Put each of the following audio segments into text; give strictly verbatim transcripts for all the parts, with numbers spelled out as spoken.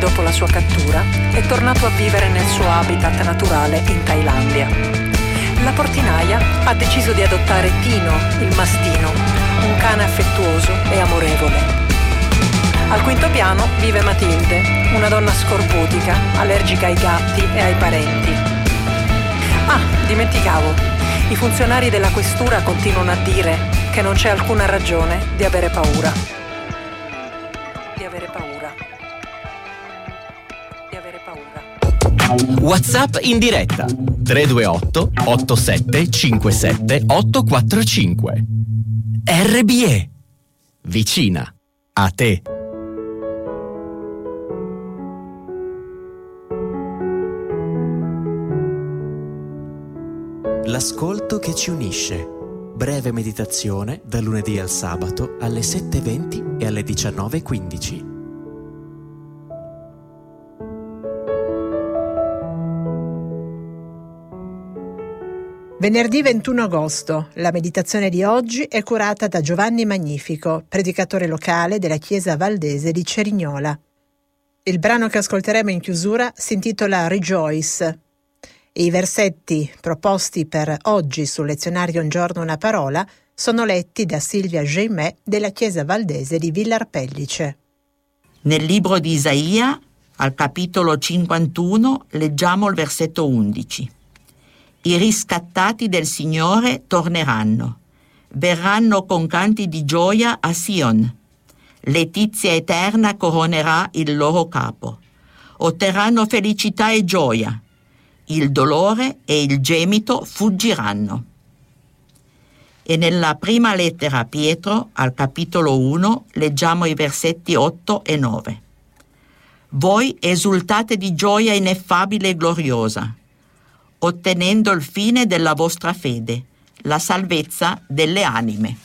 dopo la sua cattura, è tornato a vivere nel suo habitat naturale in Thailandia. La portinaia ha deciso di adottare Tino, il mastino, un cane affettuoso e amorevole. Al quinto piano vive Matilde, una donna scorbutica, allergica ai gatti e ai parenti. Ah, dimenticavo, i funzionari della questura continuano a dire che non c'è alcuna ragione di avere paura. Di avere paura. Di avere paura. WhatsApp in diretta tre due otto otto sette cinque sette otto quattro cinque. R B E, vicina a te. L'ascolto che ci unisce. Breve meditazione dal lunedì al sabato alle sette e venti e alle diciannove e quindici. Venerdì ventuno agosto. La meditazione di oggi è curata da Giovanni Magnifico, predicatore locale della Chiesa Valdese di Cerignola. Il brano che ascolteremo in chiusura si intitola Rejoice. E i versetti proposti per oggi sul lezionario Un giorno una parola sono letti da Silvia Geimè della Chiesa Valdese di Villar Pellice. Nel libro di Isaia, al capitolo cinquantuno, leggiamo il versetto undici. I riscattati del Signore torneranno, verranno con canti di gioia a Sion. Letizia eterna coronerà il loro capo. Otterranno felicità e gioia. Il dolore e il gemito fuggiranno. E nella prima lettera a Pietro, al capitolo uno, leggiamo i versetti otto e nove. Voi esultate di gioia ineffabile e gloriosa, ottenendo il fine della vostra fede, la salvezza delle anime.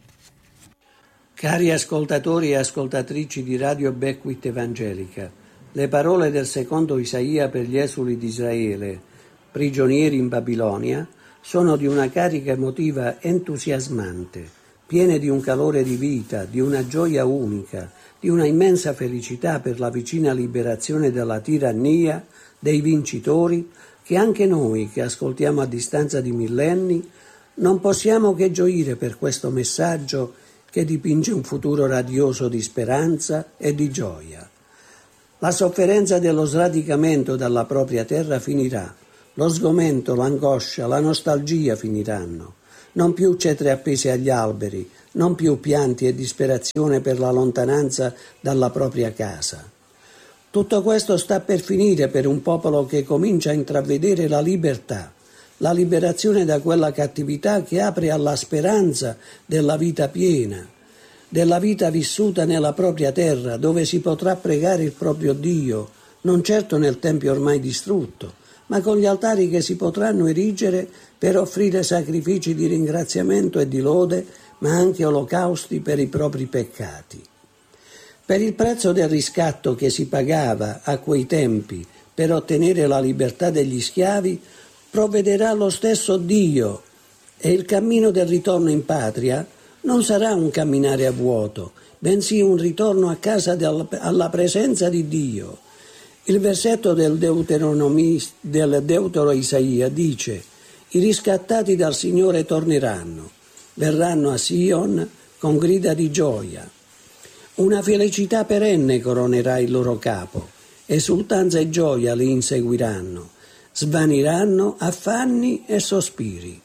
Cari ascoltatori e ascoltatrici di Radio Beckwith Evangelica, le parole del secondo Isaia per gli esuli di Israele, prigionieri in Babilonia, sono di una carica emotiva entusiasmante, piene di un calore di vita, di una gioia unica, di una immensa felicità per la vicina liberazione dalla tirannia dei vincitori, che anche noi, che ascoltiamo a distanza di millenni, non possiamo che gioire per questo messaggio che dipinge un futuro radioso di speranza e di gioia. La sofferenza dello sradicamento dalla propria terra finirà, lo sgomento, l'angoscia, la nostalgia finiranno, non più cetre appese agli alberi, non più pianti e disperazione per la lontananza dalla propria casa. Tutto questo sta per finire per un popolo che comincia a intravedere la libertà, la liberazione da quella cattività che apre alla speranza della vita piena, della vita vissuta nella propria terra, dove si potrà pregare il proprio Dio, non certo nel tempio ormai distrutto, ma con gli altari che si potranno erigere per offrire sacrifici di ringraziamento e di lode, ma anche olocausti per i propri peccati. Per il prezzo del riscatto che si pagava a quei tempi per ottenere la libertà degli schiavi, provvederà lo stesso Dio, e il cammino del ritorno in patria non sarà un camminare a vuoto, bensì un ritorno a casa del, alla presenza di Dio. Il versetto del Deuteronomista, del Deutero Isaia dice: i riscattati dal Signore torneranno, verranno a Sion con grida di gioia. Una felicità perenne coronerà il loro capo, esultanza e gioia li inseguiranno, svaniranno affanni e sospiri.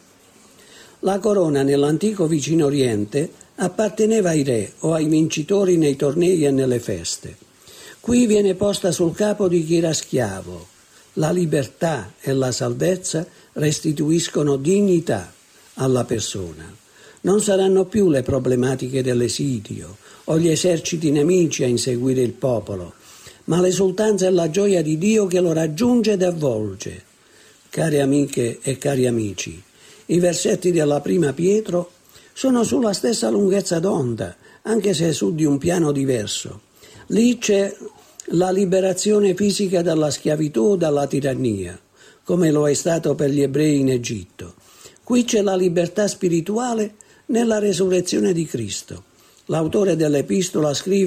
La corona nell'antico vicino Oriente apparteneva ai re o ai vincitori nei tornei e nelle feste. Qui viene posta sul capo di chi era schiavo. La libertà e la salvezza restituiscono dignità alla persona. Non saranno più le problematiche dell'esilio o gli eserciti nemici a inseguire il popolo, ma l'esultanza e la gioia di Dio che lo raggiunge ed avvolge. Care amiche e cari amici, i versetti della prima Pietro sono sulla stessa lunghezza d'onda, anche se su di un piano diverso. Lì c'è la liberazione fisica dalla schiavitù o dalla tirannia, come lo è stato per gli ebrei in Egitto. Qui c'è la libertà spirituale nella resurrezione di Cristo. L'autore dell'epistola scrive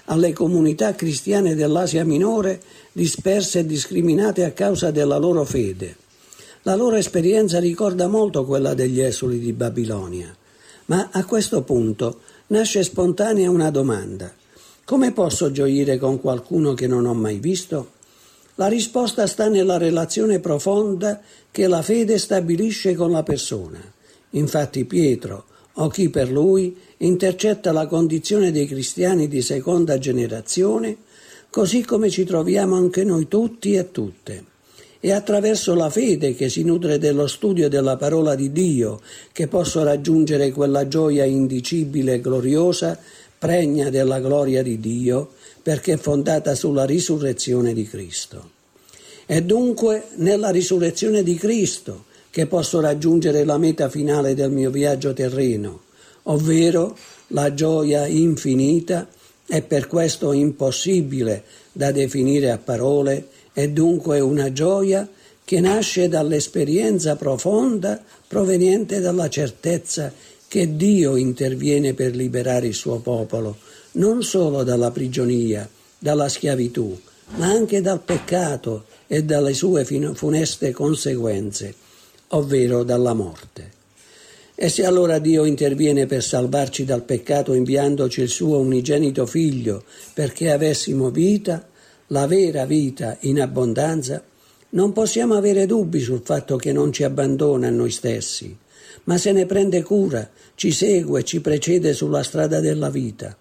alle comunità cristiane dell'Asia Minore disperse e discriminate a causa della loro fede. La loro esperienza ricorda molto quella degli esuli di Babilonia. Ma a questo punto nasce spontanea una domanda: come posso gioire con qualcuno che non ho mai visto? La risposta sta nella relazione profonda che la fede stabilisce con la persona. Infatti Pietro, o chi per lui, intercetta la condizione dei cristiani di seconda generazione, così come ci troviamo anche noi tutti e tutte. È attraverso la fede che si nutre dello studio della parola di Dio che posso raggiungere quella gioia indicibile e gloriosa, pregna della gloria di Dio, perché è fondata sulla risurrezione di Cristo. È dunque nella risurrezione di Cristo che posso raggiungere la meta finale del mio viaggio terreno, ovvero la gioia infinita e per questo impossibile da definire a parole, è dunque una gioia che nasce dall'esperienza profonda proveniente dalla certezza che Dio interviene per liberare il suo popolo, non solo dalla prigionia, dalla schiavitù, ma anche dal peccato e dalle sue funeste conseguenze, ovvero dalla morte. E se allora Dio interviene per salvarci dal peccato inviandoci il suo unigenito Figlio perché avessimo vita, la vera vita in abbondanza, non possiamo avere dubbi sul fatto che non ci abbandona a noi stessi, ma se ne prende cura, ci segue e ci precede sulla strada della vita.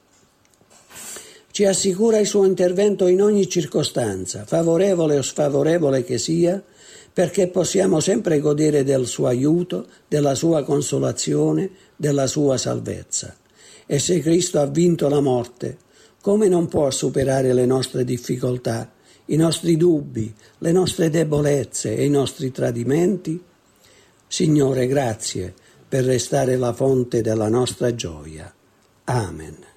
Ci assicura il suo intervento in ogni circostanza, favorevole o sfavorevole che sia, perché possiamo sempre godere del suo aiuto, della sua consolazione, della sua salvezza. E se Cristo ha vinto la morte, come non può superare le nostre difficoltà, i nostri dubbi, le nostre debolezze e i nostri tradimenti? Signore, grazie per restare la fonte della nostra gioia. Amen.